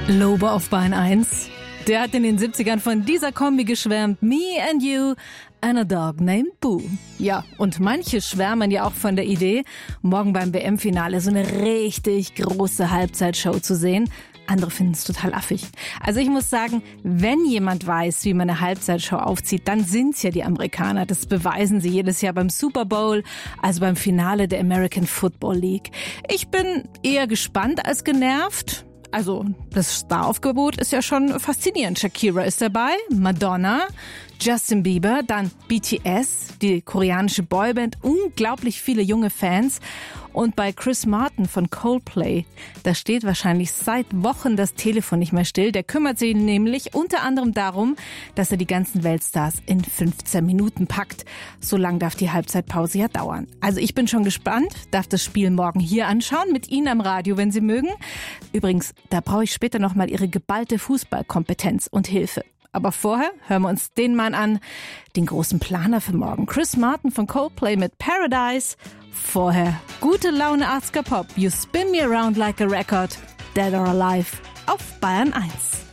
Lobe auf Bayern 1. Der hat in den 70ern von dieser Kombi geschwärmt. Me and you and a dog named Boo. Ja, und manche schwärmen ja auch von der Idee, morgen beim WM-Finale so eine richtig große Halbzeitshow zu sehen. Andere finden es total affig. Also ich muss sagen, wenn jemand weiß, wie man eine Halbzeitshow aufzieht, dann sind's ja die Amerikaner. Das beweisen sie jedes Jahr beim Super Bowl, also beim Finale der American Football League. Ich bin eher gespannt als genervt. Also das Staraufgebot ist ja schon faszinierend. Shakira ist dabei, Madonna, Justin Bieber, dann BTS, die koreanische Boyband, unglaublich viele junge Fans. Und bei Chris Martin von Coldplay, da steht wahrscheinlich seit Wochen das Telefon nicht mehr still. Der kümmert sich nämlich unter anderem darum, dass er die ganzen Weltstars in 15 Minuten packt. So lang darf die Halbzeitpause ja dauern. Also ich bin schon gespannt, darf das Spiel morgen hier anschauen, mit Ihnen am Radio, wenn Sie mögen. Übrigens, da brauche ich später nochmal Ihre geballte Fußballkompetenz und Hilfe. Aber vorher hören wir uns den Mann an, den großen Planer für morgen. Chris Martin von Coldplay mit Paradise. Vorher gute Laune 80er Pop. You spin me around like a record. Dead or alive auf Bayern 1.